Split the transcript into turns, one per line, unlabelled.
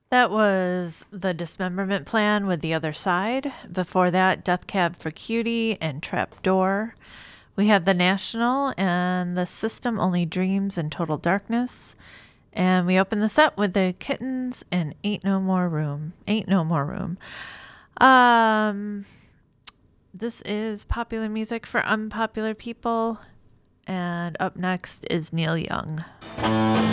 That was The Dismemberment Plan with The Other Side. Before that, Death Cab for Cutie and Trapdoor. We had The National and The System Only Dreams and Total Darkness. And we opened the set with The Kittens and Ain't No More Room. Ain't No More Room. This is popular music for unpopular people. And up next is Neil Young.